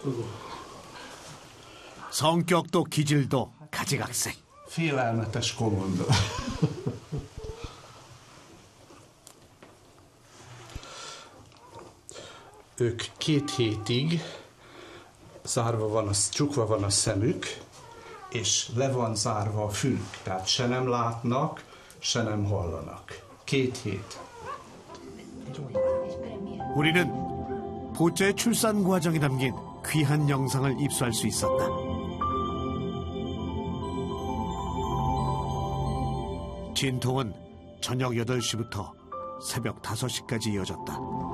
성격도 기질도 가지각색. Félelmetes komondo. Ők 2 hétig csukva van a szemük, és le van zárva a fülük. Tehát se nem látnak, se nem hallanak. 2 hét. 우리는 보자의 출산 과정이 담긴 귀한 영상을 입수할 수 있었다. 진통은 저녁 8시부터 새벽 5시까지 이어졌다.